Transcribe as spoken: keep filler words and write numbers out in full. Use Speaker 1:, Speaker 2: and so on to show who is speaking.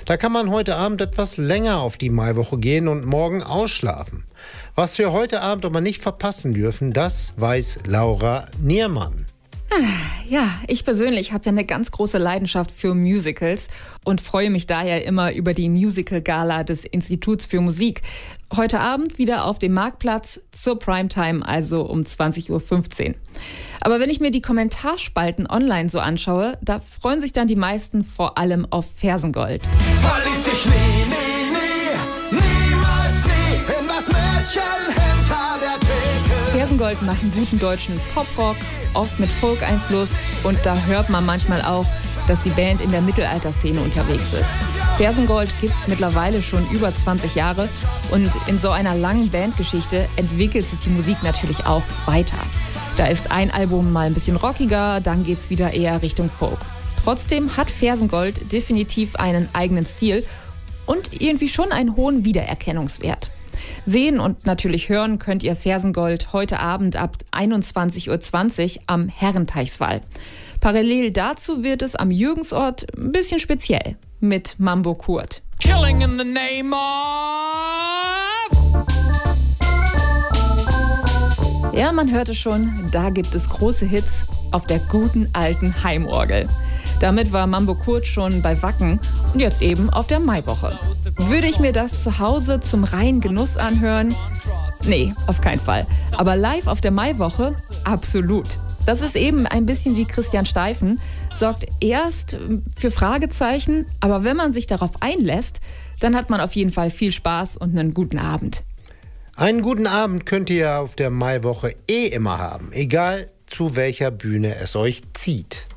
Speaker 1: Da kann man heute Abend etwas länger auf die Maiwoche gehen und morgen ausschlafen. Was wir heute Abend aber nicht verpassen dürfen, das weiß Laura Niermann.
Speaker 2: Ja, ich persönlich habe ja eine ganz große Leidenschaft für Musicals und freue mich daher immer über die Musical-Gala des Instituts für Musik. Heute Abend wieder auf dem Marktplatz zur Primetime, also um zwanzig Uhr fünfzehn. Aber wenn ich mir die Kommentarspalten online so anschaue, da freuen sich dann die meisten vor allem auf Fersengold.
Speaker 3: Verlieb dich nie, nie, nie, niemals nie in das Mädchen hinter der Theke.
Speaker 2: Fersengold machen guten deutschen Poprock, oft mit Folk-Einfluss, und da hört man manchmal auch, dass die Band in der Mittelalterszene unterwegs ist. Fersengold gibt's mittlerweile schon über zwanzig Jahre und in so einer langen Bandgeschichte entwickelt sich die Musik natürlich auch weiter. Da ist ein Album mal ein bisschen rockiger, dann geht's wieder eher Richtung Folk. Trotzdem hat Fersengold definitiv einen eigenen Stil und irgendwie schon einen hohen Wiedererkennungswert. Sehen und natürlich hören könnt ihr Fersengold heute Abend ab einundzwanzig Uhr zwanzig am Herrenteichswall. Parallel dazu wird es am Jürgensort ein bisschen speziell mit Mambo Kurt.
Speaker 3: Killing in the name of...
Speaker 2: Ja, man hörte schon, da gibt es große Hits auf der guten alten Heimorgel. Damit war Mambo Kurt schon bei Wacken und jetzt eben auf der Maiwoche. Würde ich mir das zu Hause zum reinen Genuss anhören? Nee, auf keinen Fall. Aber live auf der Maiwoche? Absolut. Das ist eben ein bisschen wie Christian Steifen, sorgt erst für Fragezeichen, aber wenn man sich darauf einlässt, dann hat man auf jeden Fall viel Spaß und einen guten Abend.
Speaker 1: Einen guten Abend könnt ihr auf der Maiwoche eh immer haben, egal zu welcher Bühne es euch zieht.